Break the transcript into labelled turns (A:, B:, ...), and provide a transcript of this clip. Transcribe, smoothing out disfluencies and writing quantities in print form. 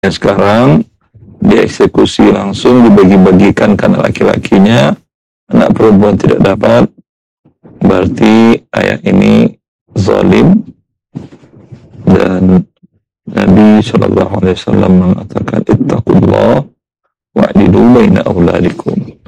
A: Sekarang dieksekusi langsung, dibagi-bagikan karena laki-lakinya, anak perempuan tidak dapat. Berarti ayat ini zalim, dan Nabi SAW mengatakan ittaqullah wa'dilu baina auladikum.